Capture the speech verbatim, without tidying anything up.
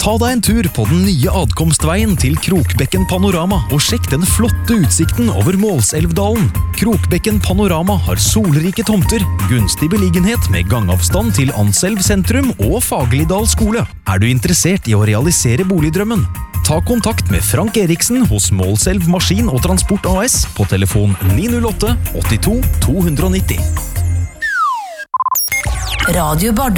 Ta deg en tur på den nye adkomstveien til Krokbekken Panorama og sjekk den flotte utsikten over Målselvdalen. Krokbekken Panorama har solrike tomter, gunstig beliggenhet med gangavstand til Anselv sentrum og Fagerlidal skole. Er du interessert i å realisere boligdrømmen? Ta kontakt med Frank Eriksen hos Målselv Maskin og Transport A S på telefon ni null åtte åttito to nitti. Radio Bardu.